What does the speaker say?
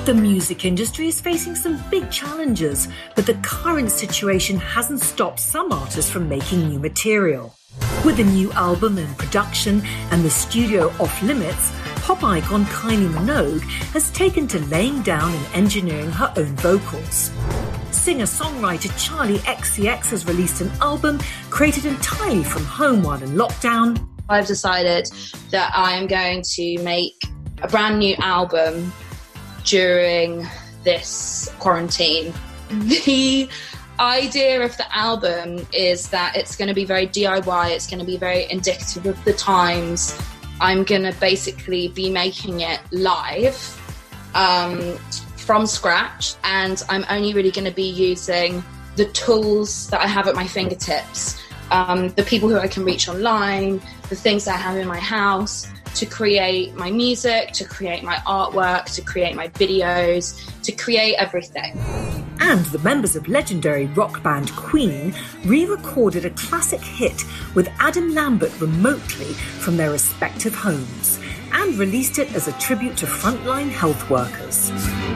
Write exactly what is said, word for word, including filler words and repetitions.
The music industry is facing some big challenges, but the current situation hasn't stopped some artists from making new material. With a new album in production and the studio off limits, pop icon Kylie Minogue has taken to laying down and engineering her own vocals. Singer-songwriter Charli X C X has released an album created entirely from home while in lockdown. I've decided that I am going to make a brand new album during this quarantine. The idea of the album is that it's going to be very D I Y, it's going to be very indicative of the times. I'm going to basically be making it live um, from scratch, and I'm only really going to be using the tools that I have at my fingertips, um, the people who I can reach online, the things that I have in my house, to create my music, to create my artwork, to create my videos, to create everything. And the members of legendary rock band Queen re-recorded a classic hit with Adam Lambert remotely from their respective homes and released it as a tribute to frontline health workers.